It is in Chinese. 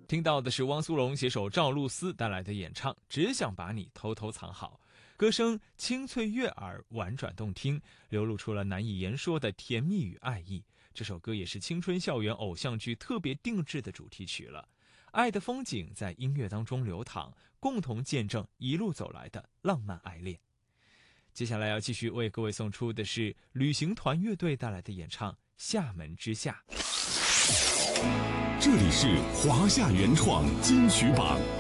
听到的是汪苏泷携手赵露思带来的演唱《只想把你偷偷藏好》，歌声清脆悦耳，婉转动听，流露出了难以言说的甜蜜与爱意。这首歌也是青春校园偶像剧特别定制的主题曲了。爱的风景在音乐当中流淌，共同见证一路走来的浪漫爱恋。接下来要继续为各位送出的是旅行团乐队带来的演唱《厦门之夏》。 这里是华夏原创金曲榜。